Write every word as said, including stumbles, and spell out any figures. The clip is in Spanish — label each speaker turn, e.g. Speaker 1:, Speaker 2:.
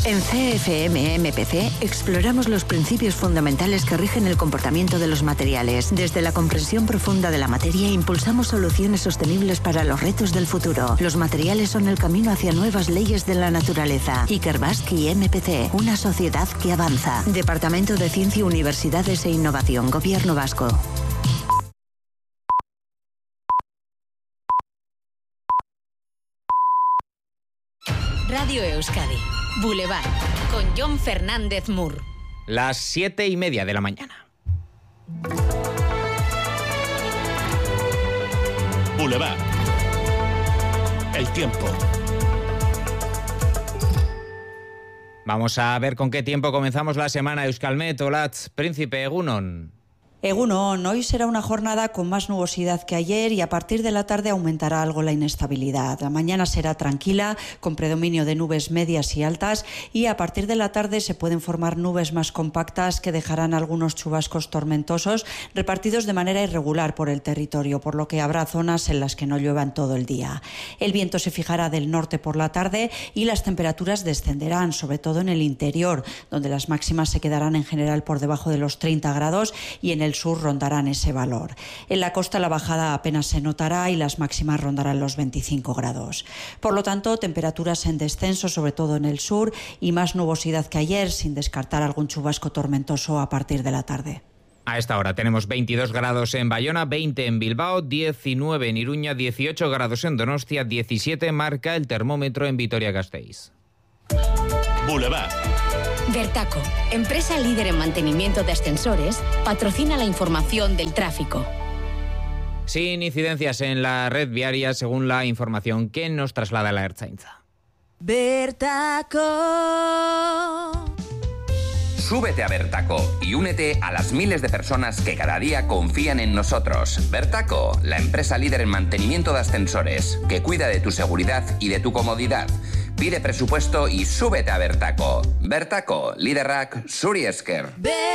Speaker 1: En C F M M P C exploramos los principios fundamentales que rigen el comportamiento de los materiales. Desde la comprensión profunda de la materia impulsamos soluciones sostenibles para los retos del futuro. Los materiales son el camino hacia nuevas leyes de la naturaleza. Ikerbasque M P C, una sociedad que avanza. Departamento de Ciencia, Universidades e Innovación, Gobierno Vasco.
Speaker 2: Radio Euskadi, Boulevard, con Jon Fernández Mur.
Speaker 3: Las siete y media de la mañana.
Speaker 4: Boulevard. El tiempo.
Speaker 3: Vamos a ver con qué tiempo comenzamos la semana. Euskalmet, Olatz, Príncipe, Egunon.
Speaker 5: Egunon, hoy será una jornada con más nubosidad que ayer y a partir de la tarde aumentará algo la inestabilidad. La mañana será tranquila, con predominio de nubes medias y altas, y a partir de la tarde se pueden formar nubes más compactas que dejarán algunos chubascos tormentosos repartidos de manera irregular por el territorio, por lo que habrá zonas en las que no lluevan todo el día. El viento se fijará del norte por la tarde y las temperaturas descenderán, sobre todo en el interior, donde las máximas se quedarán en general por debajo de los treinta grados y en el sur rondarán ese valor. En la costa la bajada apenas se notará y las máximas rondarán los veinticinco grados. Por lo tanto, temperaturas en descenso, sobre todo en el sur, y más nubosidad que ayer, sin descartar algún chubasco tormentoso a partir de la tarde.
Speaker 3: A esta hora tenemos veintidós grados en Bayona, veinte en Bilbao, diecinueve en Iruña, dieciocho grados en Donostia, diecisiete marca el termómetro en Vitoria-Gasteiz.
Speaker 4: Boulevard.
Speaker 2: Vertaco, empresa líder en mantenimiento de ascensores, patrocina la información del tráfico.
Speaker 3: Sin incidencias en la red viaria, según la información que nos traslada la Ertzaintza.
Speaker 6: Vertaco.
Speaker 7: Súbete a Vertaco y únete a las miles de personas que cada día confían en nosotros. Vertaco, la empresa líder en mantenimiento de ascensores, que cuida de tu seguridad y de tu comodidad. Pide presupuesto y súbete a Vertaco. Vertaco, liderrak zuri esker.